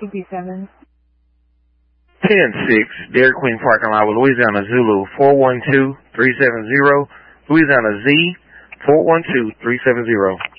57. 10-6, Dairy Queen parking lot with Louisiana Zulu 412-370, Louisiana Z 412-370.